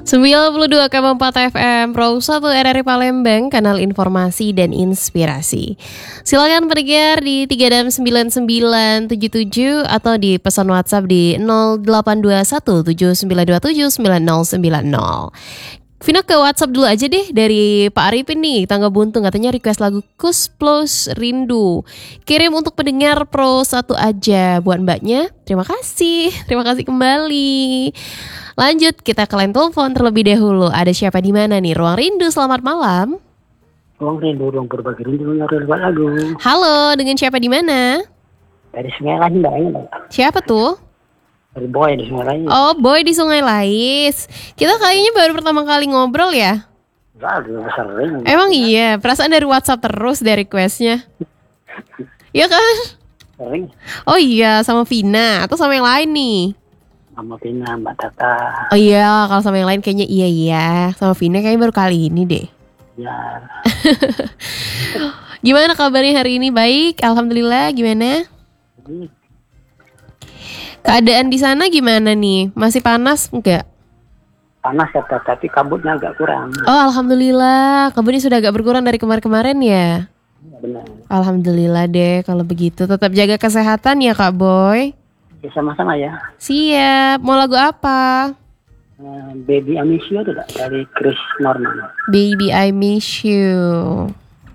92,4 FM Pro 1 RRI Palembang, kanal informasi dan inspirasi. Silakan pendengar di 369977 atau di pesan WhatsApp di 082179279090. Vina ke WhatsApp dulu aja deh dari Pak Arifin nih, Tangga Buntung, katanya request lagu Kus Plus Rindu. Kirim untuk pendengar Pro 1 aja buat mbaknya. Terima kasih kembali. Lanjut, kita ke line telepon terlebih dahulu. Ada siapa di mana nih? Ruang Rindu, selamat malam. Ruang Rindu, ruang berbagi rindu, nyari buat lagu. Halo, dengan siapa di mana? Dari Sungai Lais, Mbak. Siapa tuh? Dari Boy di Sungai Lais. Oh, Boy di Sungai Lais. Kita kayaknya baru pertama kali ngobrol ya? Enggak, udah sering. Emang iya, perasaan dari WhatsApp terus dari requestnya. Iya kan? Sering. Oh iya, sama Vina atau sama yang lain nih? Sama Vina, Mbak Tata. Oh iya, kalau sama yang lain kayaknya iya. Sama Vina kayaknya baru kali ini deh. Ya. Gimana kabarnya hari ini? Baik, alhamdulillah. Gimana? Keadaan di sana gimana nih? Masih panas enggak? Panas ya, tapi kabutnya agak kurang. Oh, alhamdulillah. Kabutnya sudah agak berkurang dari kemarin-kemarin ya? Ya, benar. Alhamdulillah deh kalau begitu. Tetap jaga kesehatan ya Kak Boy. Ya, sama-sama ya. Siap. Mau lagu apa? Baby I Miss You itu tak? Dari Chris Norman. Baby I Miss You.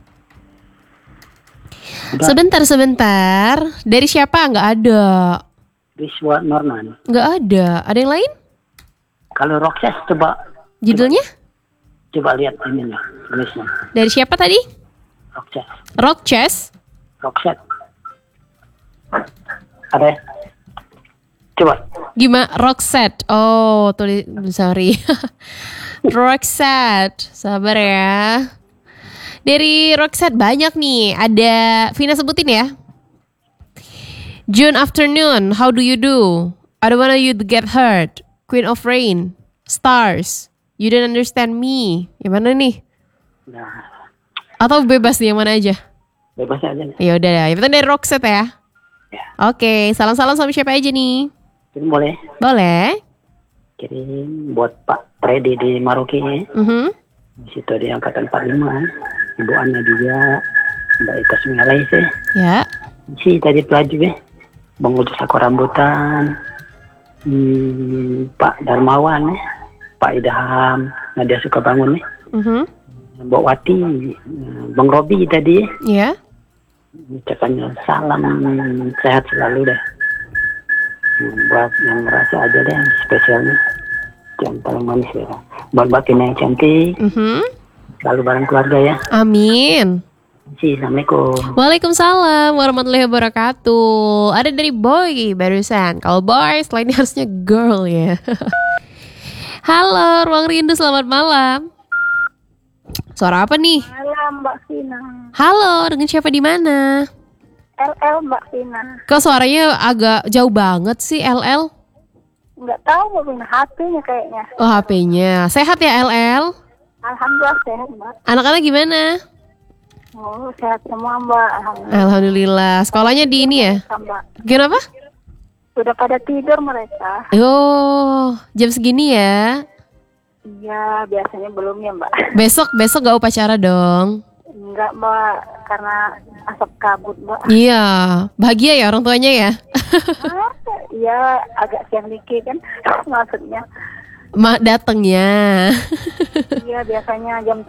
Sebentar. Dari siapa? Nggak ada. Chris Norman. Nggak ada. Ada yang lain? Kalau Roxas coba. Judulnya? Coba lihat ininya, tulisnya. Dari siapa tadi? Roxas. Ada ya? Coba. Gimana? Roxette. Oh, sorry. Roxette. Sabar ya. Dari Roxette banyak nih. Ada Vina sebutin ya. June Afternoon, How Do You Do? I Don't Want You to Get Hurt. Queen of Rain. Stars. You Don't Understand Me. Yang mana nih? Nah, Atau bebas nih yang mana aja? bebas aja nih. Ya udah, yang penting dari Roxette ya. Ya. Oke, salam-salam sama siapa aja nih? Jadi boleh Boleh. kirim buat Pak Freddy di Maroke. Di situ ada angkatan 45. Ibu Ana juga. Mbak Ika Sungai Lais ya. Ya. Si tadi pelaju ya. Bang Ujo Sako Rambutan. Pak Darmawan ya. Pak Idham. Nadia Sukabangun ya. Mbak Wati. Bang Robi tadi ya. Ya. Ucapannya salam sehat selalu deh. Buat yang merasa aja deh spesialnya. Yang paling manis ya. Buat Mbak Tina yang cantik. Selalu bareng keluarga ya. Amin. Assalamualaikum. Waalaikumsalam warahmatullahi wabarakatuh. Ada dari Boy barusan. Kalau Boy selain harusnya girl ya. Halo, Ruang Rindu, selamat malam. Suara apa nih? Malam Mbak Vina. Halo, dengan siapa di mana? LL Mbak Vina. Kok suaranya agak jauh banget sih LL? Nggak tahu Mbak Vina, HP-nya kayaknya. Oh, HP-nya. Sehat ya LL? Alhamdulillah sehat Mbak. Anak-anak gimana? Oh sehat semua Mbak. Alhamdulillah. Alhamdulillah. Sekolahnya di ini ya? Mbak. Kenapa? Sudah pada tidur mereka. Oh, jam segini ya? Iya biasanya belum ya Mbak. Besok gak upacara dong? Enggak Mbak, karena asap kabut Mbak. Iya, bahagia ya orang tuanya ya? Iya agak siang dikit kan maksudnya. Datengnya. Iya biasanya jam